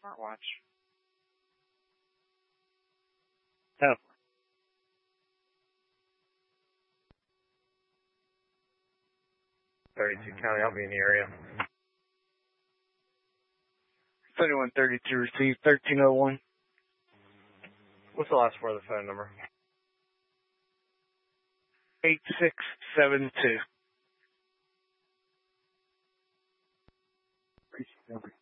smartwatch. Oh. County, I'll be in the area. 3132 received, 1301. What's the last four of the phone number? 8672.